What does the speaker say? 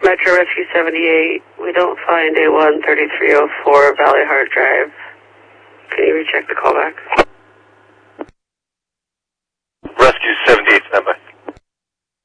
Metro Rescue 78, we don't find A1 3304 Valley Heart Drive. Can you recheck the callback?